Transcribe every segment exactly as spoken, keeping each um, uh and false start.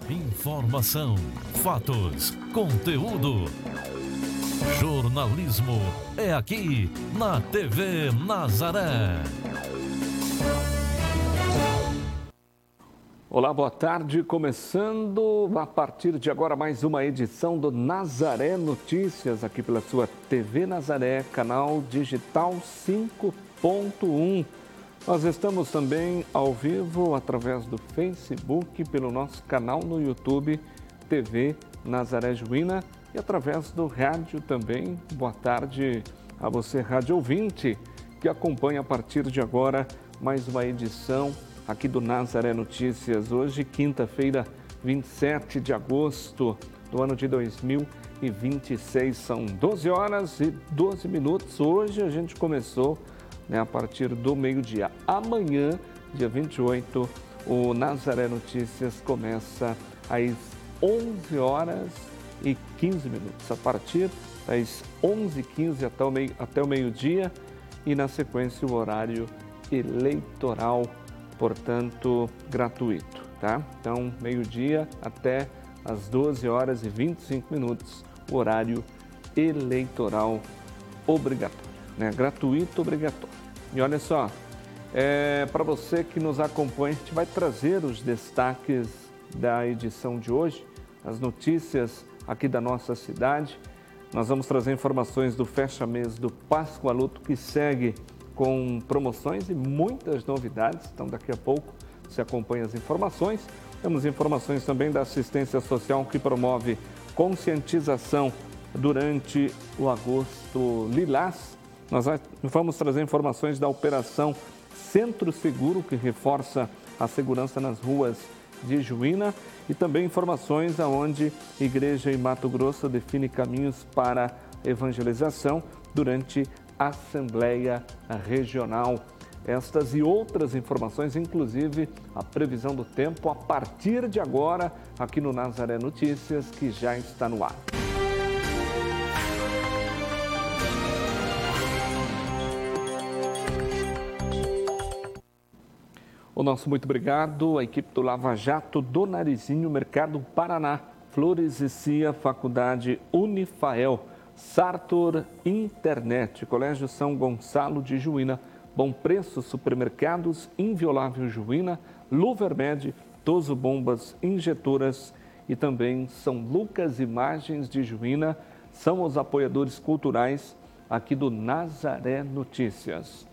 Informação, fatos, conteúdo. Jornalismo é aqui na T V Nazaré. Olá, boa tarde. Começando a partir de agora mais uma edição do Nazaré Notícias, aqui pela sua T V Nazaré, canal digital cinco ponto um. Nós estamos também ao vivo através do Facebook, pelo nosso canal no YouTube, T V Nazaré Juína, e através do rádio também. Boa tarde a você, rádio ouvinte, que acompanha a partir de agora mais uma edição aqui do Nazaré Notícias. Hoje, quinta-feira, vinte e sete de agosto do ano de dois mil e vinte e seis. São doze horas e doze minutos. Hoje a gente começou, né, a partir do meio-dia. Amanhã, dia vinte e oito, o Nazaré Notícias começa às onze horas e quinze minutos. A partir das onze e quinze até o meio, até o meio-dia, e na sequência o horário eleitoral, portanto, gratuito, tá? Então, meio-dia até às doze horas e vinte e cinco minutos, o horário eleitoral obrigatório, né? Gratuito, obrigatório. E olha só, é, para você que nos acompanha, a gente vai trazer os destaques da edição de hoje, as notícias aqui da nossa cidade. Nós vamos trazer informações do fecha-mês do Pascoaloto, que segue com promoções e muitas novidades. Então, daqui a pouco você acompanha as informações. Temos informações também da assistência social, que promove conscientização durante o Agosto Lilás. Nós vamos trazer informações da operação Centro Seguro, que reforça a segurança nas ruas de Juína, e também informações aonde Igreja em Mato Grosso define caminhos para evangelização durante a Assembleia Regional. Estas e outras informações, inclusive a previsão do tempo, a partir de agora, aqui no Nazaré Notícias, que já está no ar. O nosso muito obrigado à equipe do Lava Jato, do Narizinho, Mercado Paraná, Flores e Cia, Faculdade Unifael, Sartor Internet, Colégio São Gonçalo de Juína, Bom Preço Supermercados, Inviolável Juína, Luvermed, Toso Bombas Injetoras e também São Lucas Imagens de Juína são os apoiadores culturais aqui do Nazaré Notícias.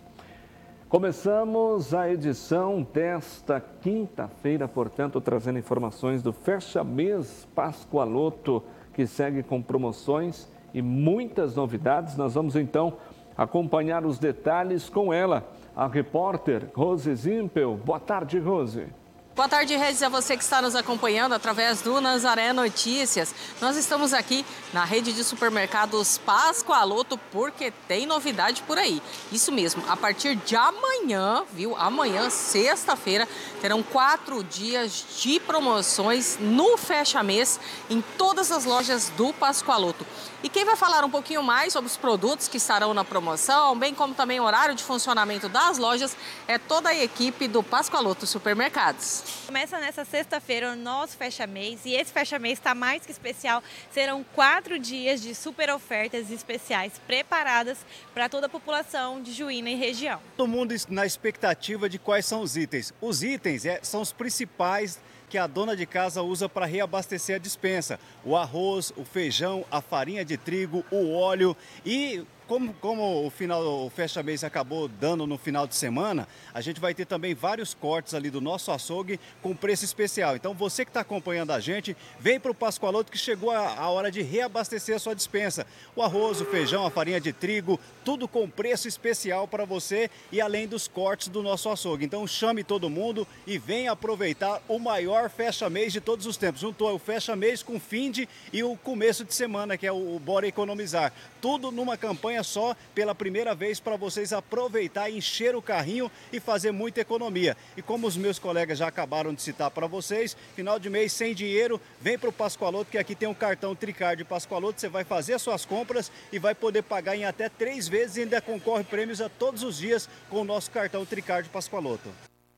Começamos a edição desta quinta-feira, portanto, trazendo informações do fecha-mês Pascoaloto, que segue com promoções e muitas novidades. Nós vamos, então, acompanhar os detalhes com ela, a repórter Rose Zimpel. Boa tarde, Rose. Boa tarde, Regis, a você que está nos acompanhando através do Nazaré Notícias. Nós estamos aqui na rede de supermercados Pascoaloto porque tem novidade por aí. Isso mesmo, a partir de amanhã, viu? Amanhã, sexta-feira, terão quatro dias de promoções no fecha-mês em todas as lojas do Pascoaloto. E quem vai falar um pouquinho mais sobre os produtos que estarão na promoção, bem como também o horário de funcionamento das lojas, é toda a equipe do Pascoaloto Supermercados. Começa nessa sexta-feira o nosso fecha-mês, e esse fecha-mês está mais que especial. Serão quatro dias de super ofertas especiais preparadas para toda a população de Juína e região. Todo mundo na expectativa de quais são os itens. Os itens é, são os principais que a dona de casa usa para reabastecer a despensa. O arroz, o feijão, a farinha de trigo, o óleo e... Como, como o, final, o fecha-mês acabou dando no final de semana, a gente vai ter também vários cortes ali do nosso açougue com preço especial. Então você que está acompanhando a gente, vem para o Pascoaloto que chegou a, a hora de reabastecer a sua despensa. O arroz, o feijão, a farinha de trigo, tudo com preço especial para você e além dos cortes do nosso açougue. Então chame todo mundo e venha aproveitar o maior fecha-mês de todos os tempos. Juntou o fecha-mês com o fim de e o começo de semana, que é o, o Bora Economizar. Tudo numa campanha só, pela primeira vez, para vocês aproveitar, encher o carrinho e fazer muita economia. E como os meus colegas já acabaram de citar para vocês, final de mês sem dinheiro, vem para o Pascoaloto, que aqui tem um cartão Tricard Pascoaloto. Você vai fazer as suas compras e vai poder pagar em até três vezes e ainda concorre prêmios a todos os dias com o nosso cartão Tricard Pascoaloto.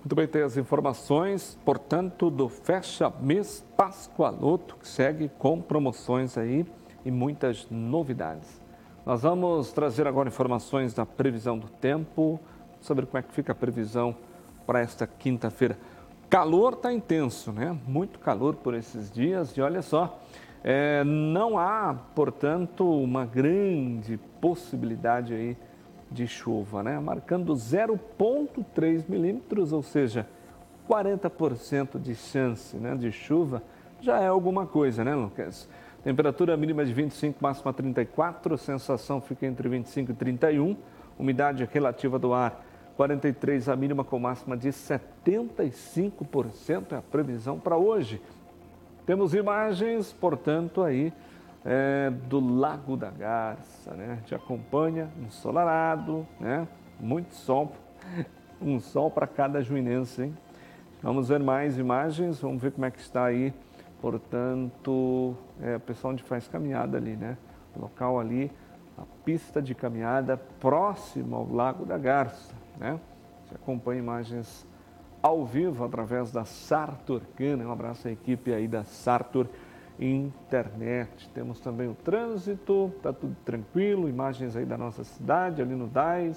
Muito bem, tem as informações, portanto, do Fecha Mês Pascoaloto, que segue com promoções aí e muitas novidades. Nós vamos trazer agora informações da previsão do tempo, sobre como é que fica a previsão para esta quinta-feira. Calor está intenso, né? Muito calor por esses dias e olha só, é, não há, portanto, uma grande possibilidade aí de chuva, né? Marcando zero vírgula três milímetros, ou seja, quarenta por cento de chance, né, de chuva, já é alguma coisa, né, Lucas? Temperatura mínima de vinte e cinco, máxima trinta e quatro, sensação fica entre vinte e cinco e trinta e um, umidade relativa do ar quarenta e três, a mínima com máxima de setenta e cinco por cento é a previsão para hoje. Temos imagens, portanto, aí é, do Lago da Garça, né? A gente acompanha ensolarado, né? Muito sol, um sol para cada juinense, hein? Vamos ver mais imagens, vamos ver como é que está aí, portanto, é, o pessoal onde faz caminhada ali, né? O local ali, a pista de caminhada próxima ao Lago da Garça, né? Você acompanha imagens ao vivo através da Sartor Cana. Um abraço à equipe aí da Sartor Internet. Temos também o trânsito, tá tudo tranquilo, imagens aí da nossa cidade, ali no Dais.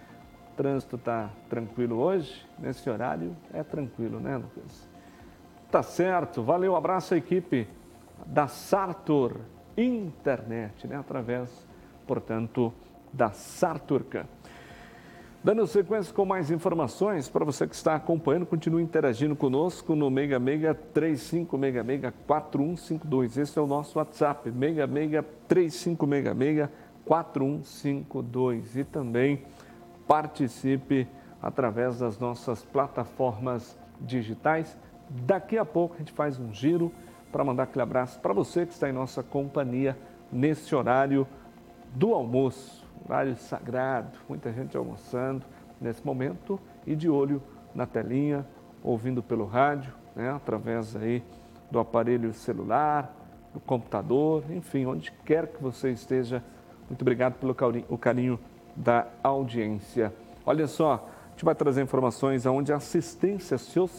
O trânsito tá tranquilo hoje, nesse horário é tranquilo, né, Lucas? Tá certo, valeu, um abraço à equipe da Sartor Internet, né, através, portanto, da Sartor Cana. Dando sequência com mais informações, para você que está acompanhando, continue interagindo conosco no Mega Mega três cinco seis seis quatro um cinco dois. Esse é o nosso WhatsApp, Mega Mega três cinco seis seis quatro um cinco dois. E também participe através das nossas plataformas digitais. Daqui a pouco a gente faz um giro para mandar aquele abraço para você que está em nossa companhia nesse horário do almoço. Horário sagrado, muita gente almoçando nesse momento e de olho na telinha, ouvindo pelo rádio, né, através aí do aparelho celular, do computador, enfim, onde quer que você esteja. Muito obrigado pelo carinho, o carinho da audiência. Olha só, a gente vai trazer informações onde a assistência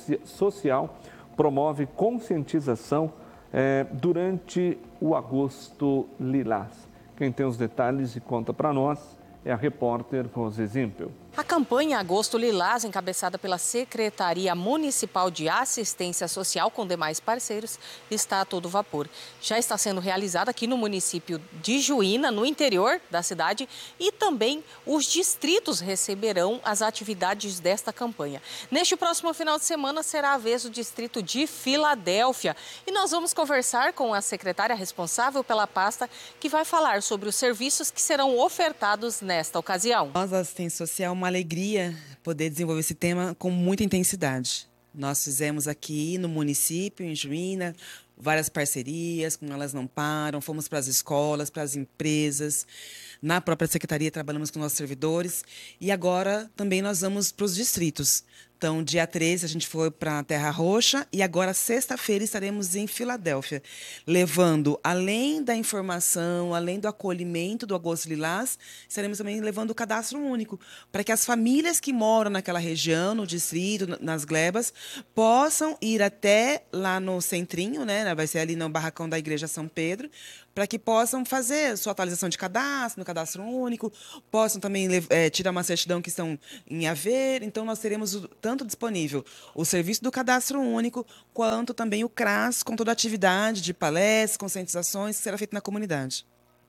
social promove conscientização eh, durante o Agosto Lilás. Quem tem os detalhes e conta para nós é a repórter Rose Zimpel. A campanha Agosto Lilás, encabeçada pela Secretaria Municipal de Assistência Social com demais parceiros, está a todo vapor. Já está sendo realizada aqui no município de Juína, no interior da cidade, e também os distritos receberão as atividades desta campanha. Neste próximo final de semana será a vez do distrito de Filadélfia e nós vamos conversar com a secretária responsável pela pasta, que vai falar sobre os serviços que serão ofertados nesta ocasião. Nós, a assistência social, uma alegria poder desenvolver esse tema com muita intensidade. Nós fizemos aqui no município, em Juína, várias parcerias, com Elas Não Param, fomos para as escolas, para as empresas, na própria secretaria trabalhamos com nossos servidores e agora também nós vamos para os distritos. Então, dia treze a gente foi para Terra Roxa e agora, sexta-feira, estaremos em Filadélfia, levando, além da informação, além do acolhimento do Agosto Lilás, estaremos também levando o cadastro único, para que as famílias que moram naquela região, no distrito, nas glebas, possam ir até lá no centrinho, né? Vai ser ali no barracão da Igreja São Pedro, para que possam fazer sua atualização de cadastro, no cadastro único, possam também é, tirar uma certidão que estão em haver. Então, nós teremos o, tanto disponível o serviço do cadastro único, quanto também o C R A S, com toda a atividade de palestras, conscientizações que será feita na comunidade.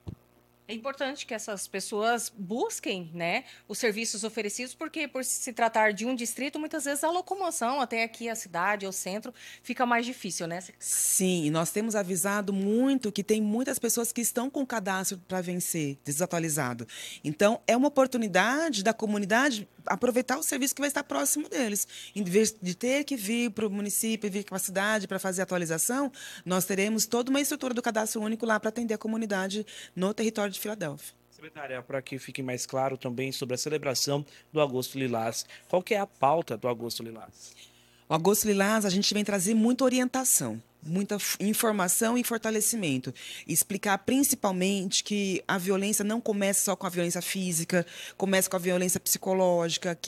É importante que essas pessoas busquem, né, os serviços oferecidos, porque por se tratar de um distrito, muitas vezes a locomoção até aqui a cidade, ao centro, fica mais difícil, né? Sim, e nós temos avisado muito que tem muitas pessoas que estão com o cadastro para vencer, desatualizado. Então, é uma oportunidade da comunidade aproveitar o serviço que vai estar próximo deles. Em vez de ter que vir para o município, vir para a cidade para fazer a atualização, nós teremos toda uma estrutura do cadastro único lá para atender a comunidade no território de Filadélfia. Secretária, para que fique mais claro também sobre a celebração do Agosto Lilás, qual que é a pauta do Agosto Lilás? O Agosto Lilás, a gente vem trazer muita orientação, muita informação e fortalecimento. Explicar principalmente que a violência não começa só com a violência física, começa com a violência psicológica, que é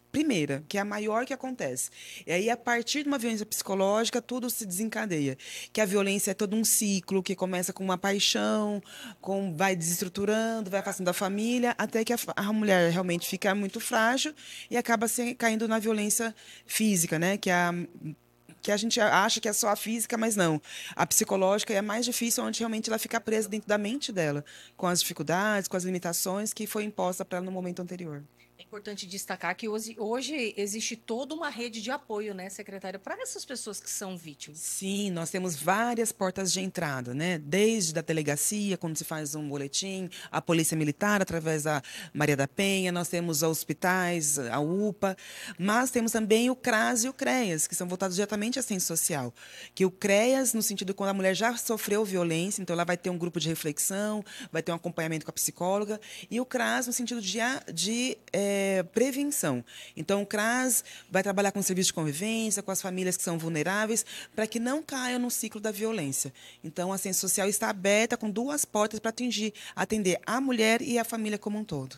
primeira, que é a maior que acontece. E aí, a partir de uma violência psicológica, tudo se desencadeia. Que a violência é todo um ciclo, que começa com uma paixão, com, vai desestruturando, vai afastando da família, até que a, a mulher realmente fica muito frágil e acaba se, caindo na violência física, né? Que é a que a gente acha que é só a física, mas não. A psicológica é mais difícil, onde realmente ela fica presa dentro da mente dela, com as dificuldades, com as limitações que foi imposta para ela no momento anterior. É importante destacar que hoje, hoje existe toda uma rede de apoio, né, secretária, para essas pessoas que são vítimas. Sim, nós temos várias portas de entrada, né? Desde a delegacia, quando se faz um boletim, a Polícia Militar, através da Maria da Penha, nós temos os hospitais, a U P A, mas temos também o CRAS e o CREAS, que são voltados diretamente à assistência social. Que o CREAS, no sentido de quando a mulher já sofreu violência, então ela vai ter um grupo de reflexão, vai ter um acompanhamento com a psicóloga, e o CRAS no sentido de, de é, É, prevenção. Então, o CRAS vai trabalhar com o serviço de convivência, com as famílias que são vulneráveis, para que não caiam no ciclo da violência. Então, a assistência social está aberta com duas portas para atingir, atender a mulher e a família como um todo.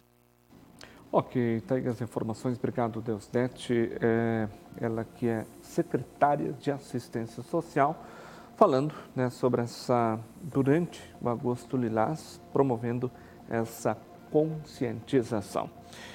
Ok, está aí as informações. Obrigado, Deusdete. É, ela que é secretária de Assistência Social, falando, né, sobre essa, durante o Agosto Lilás, promovendo essa conscientização.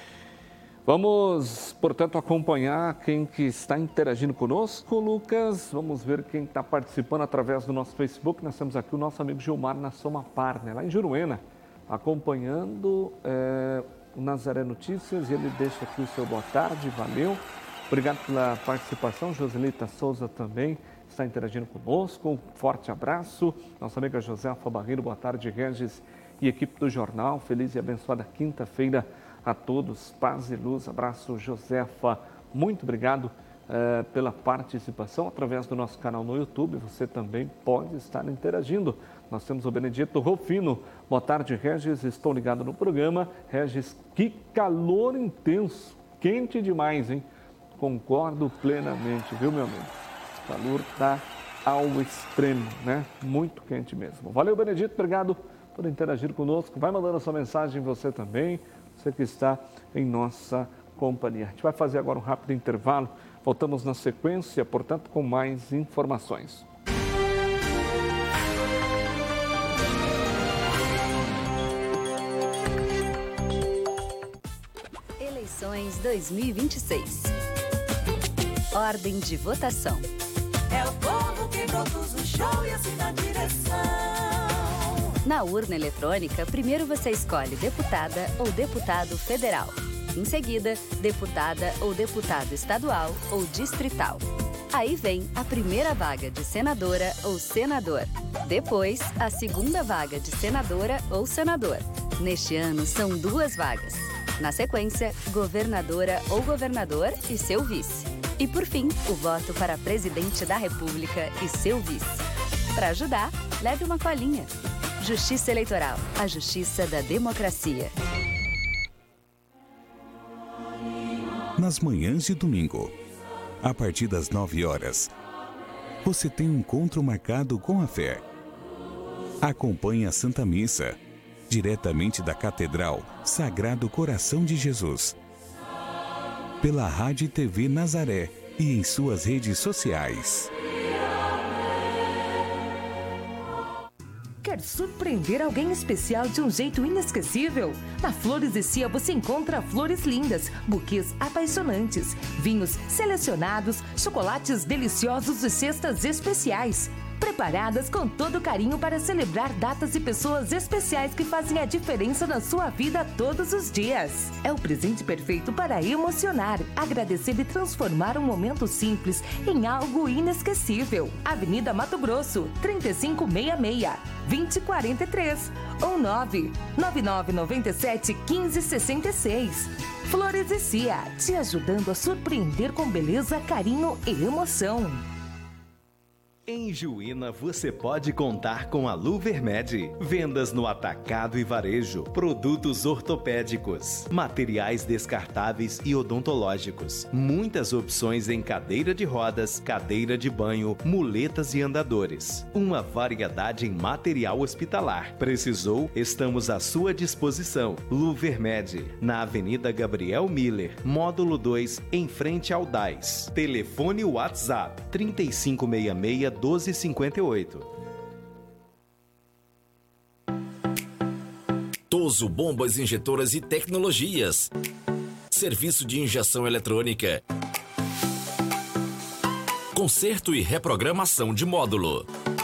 Vamos, portanto, acompanhar quem que está interagindo conosco, Lucas. Vamos ver quem está participando através do nosso Facebook. Nós temos aqui o nosso amigo Gilmar na Somapar, né, lá em Juruena, acompanhando é, o Nazaré Notícias. E ele deixa aqui o seu boa tarde, valeu. Obrigado pela participação. Joselita Souza também está interagindo conosco. Um forte abraço. Nossa amiga Josefa Barreiro, boa tarde, Regis e equipe do jornal. Feliz e abençoada quinta-feira a todos, paz e luz. Abraço, Josefa. Muito obrigado eh, pela participação através do nosso canal no YouTube. Você também pode estar interagindo. Nós temos o Benedito Rufino. Boa tarde, Regis. Estou ligado no programa. Regis, que calor intenso. Quente demais, hein? Concordo plenamente, viu, meu amigo? O calor está ao extremo, né? Muito quente mesmo. Valeu, Benedito. Obrigado por interagir conosco. Vai mandando a sua mensagem, você também. Você que está em nossa companhia. A gente vai fazer agora um rápido intervalo. Voltamos na sequência, portanto, com mais informações. Eleições dois mil e vinte e seis. Ordem de votação. É o povo que produz o show e assina a direção. Na urna eletrônica, primeiro você escolhe deputada ou deputado federal. Em seguida, deputada ou deputado estadual ou distrital. Aí vem a primeira vaga de senadora ou senador. Depois, a segunda vaga de senadora ou senador. Neste ano, são duas vagas. Na sequência, governadora ou governador e seu vice. E, por fim, o voto para presidente da República e seu vice. Para ajudar, leve uma colinha. Justiça Eleitoral, a justiça da democracia. Nas manhãs de domingo, a partir das nove horas, você tem um encontro marcado com a fé. Acompanhe a Santa Missa, diretamente da Catedral Sagrado Coração de Jesus, pela Rádio e T V Nazaré e em suas redes sociais. Quer surpreender alguém especial de um jeito inesquecível? Na Flores e Cia você encontra flores lindas, buquês apaixonantes, vinhos selecionados, chocolates deliciosos e cestas especiais. Preparadas com todo carinho para celebrar datas e pessoas especiais que fazem a diferença na sua vida todos os dias. É o presente perfeito para emocionar, agradecer e transformar um momento simples em algo inesquecível. Avenida Mato Grosso, trinta e cinco sessenta e seis, vinte e quarenta e três ou nove nove nove nove sete quinze sessenta e seis. Flores e Cia, te ajudando a surpreender com beleza, carinho e emoção. Em Juína, você pode contar com a Luvermed. Vendas no atacado e varejo, produtos ortopédicos, materiais descartáveis e odontológicos. Muitas opções em cadeira de rodas, cadeira de banho, muletas e andadores. Uma variedade em material hospitalar. Precisou? Estamos à sua disposição. Luvermed, na Avenida Gabriel Miller, módulo dois, em frente ao D A I S. Telefone WhatsApp trinta e cinco sessenta e seis, doze cinquenta e oito. Toso Bombas Injetoras e Tecnologias. Serviço de injeção eletrônica. Conserto e reprogramação de módulo.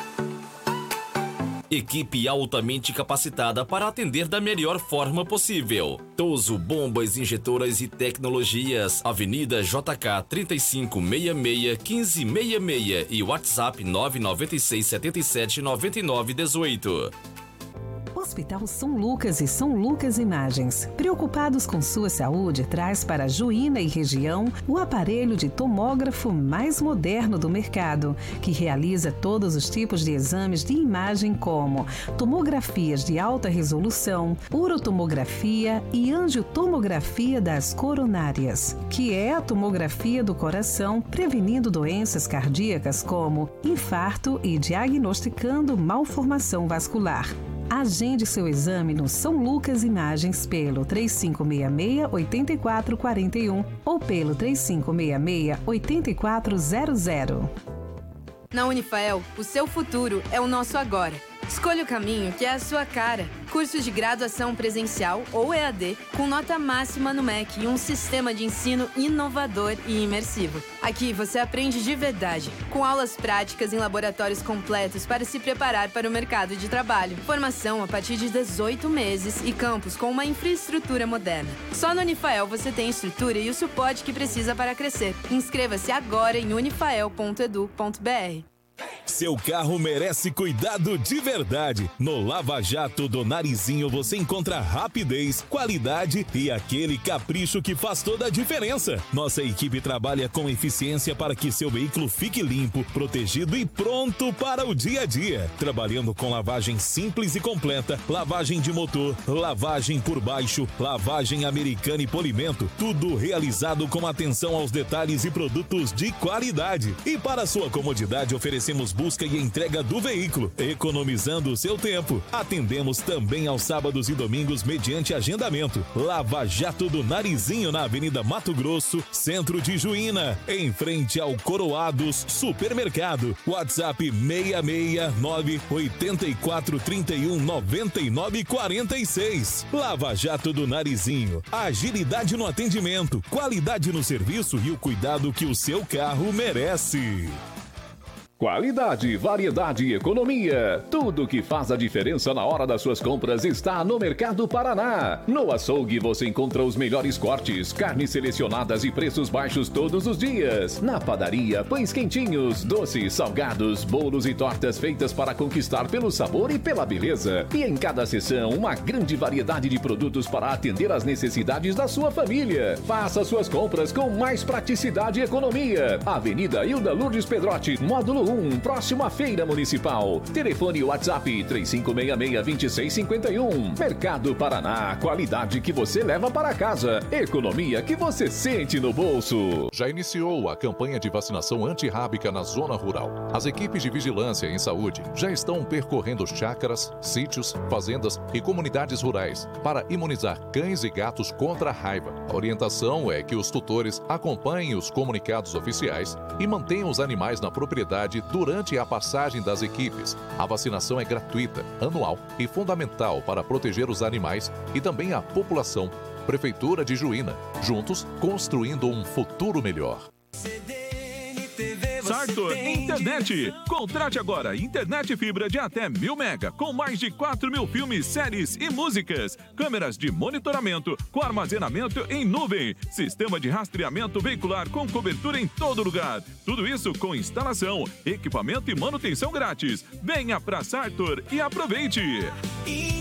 Equipe altamente capacitada para atender da melhor forma possível. Toso Bombas Injetoras e Tecnologias. Avenida J K trinta e cinco sessenta e seis, quinze sessenta e seis e WhatsApp nove nove seis sete sete nove nove um oito. Hospital São Lucas e São Lucas Imagens, preocupados com sua saúde, traz para Juína e região o aparelho de tomógrafo mais moderno do mercado, que realiza todos os tipos de exames de imagem como tomografias de alta resolução, urotomografia e angiotomografia das coronárias, que é a tomografia do coração, prevenindo doenças cardíacas como infarto e diagnosticando malformação vascular. Agende seu exame no São Lucas Imagens pelo três cinco seis seis, oito quatro quatro um ou pelo três cinco seis seis, oito quatro zero zero. Na Unifael, o seu futuro é o nosso agora. Escolha o caminho que é a sua cara. Cursos de graduação presencial ou E A D com nota máxima no M E C e um sistema de ensino inovador e imersivo. Aqui você aprende de verdade, com aulas práticas em laboratórios completos para se preparar para o mercado de trabalho. Formação a partir de dezoito meses e campus com uma infraestrutura moderna. Só no Unifael você tem a estrutura e o suporte que precisa para crescer. Inscreva-se agora em unifael ponto edu ponto br. Seu carro merece cuidado de verdade. No Lava Jato do Narizinho você encontra rapidez, qualidade e aquele capricho que faz toda a diferença. Nossa equipe trabalha com eficiência para que seu veículo fique limpo, protegido e pronto para o dia a dia. Trabalhando com lavagem simples e completa, lavagem de motor, lavagem por baixo, lavagem americana e polimento, tudo realizado com atenção aos detalhes e produtos de qualidade. E para sua comodidade oferecemos busca e entrega do veículo, economizando o seu tempo. Atendemos também aos sábados e domingos mediante agendamento. Lava Jato do Narizinho na Avenida Mato Grosso, centro de Juína, em frente ao Coroados Supermercado. WhatsApp seis seis nove, oito quatro três um, nove nove quatro seis. Lava Jato do Narizinho. Agilidade no atendimento, qualidade no serviço e o cuidado que o seu carro merece. Qualidade, variedade e economia. Tudo que faz a diferença na hora das suas compras está no Mercado Paraná. No açougue você encontra os melhores cortes, carnes selecionadas e preços baixos todos os dias. Na padaria, pães quentinhos, doces, salgados, bolos e tortas feitas para conquistar pelo sabor e pela beleza. E em cada seção, uma grande variedade de produtos para atender às necessidades da sua família. Faça suas compras com mais praticidade e economia. Avenida Hilda Lourdes Pedrotti, módulo um, próximo à Feira Municipal. Telefone WhatsApp três cinco seis seis, dois seis cinco um. Mercado Paraná, qualidade que você leva para casa, economia que você sente no bolso. Já iniciou a campanha de vacinação antirrábica na zona rural. As equipes de vigilância em saúde já estão percorrendo chácaras, sítios, fazendas e comunidades rurais para imunizar cães e gatos contra a raiva. A orientação é que os tutores acompanhem os comunicados oficiais e mantenham os animais na propriedade durante a passagem das equipes. A vacinação é gratuita, anual e fundamental para proteger os animais e também a população. Prefeitura de Juína, juntos construindo um futuro melhor. Sartor Internet. Contrate agora internet fibra de até mil mega, com mais de quatro mil filmes, séries e músicas. Câmeras de monitoramento com armazenamento em nuvem. Sistema de rastreamento veicular com cobertura em todo lugar. Tudo isso com instalação, equipamento e manutenção grátis. Venha pra Sartor e aproveite.